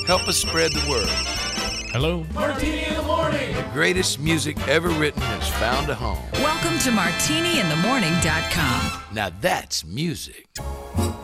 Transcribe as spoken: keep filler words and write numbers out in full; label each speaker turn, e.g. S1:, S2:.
S1: Help us spread the word.
S2: Hello?
S3: Martini in the Morning.
S1: The greatest music ever written has found a home.
S4: Welcome to martini in the morning dot com.
S1: Now that's music.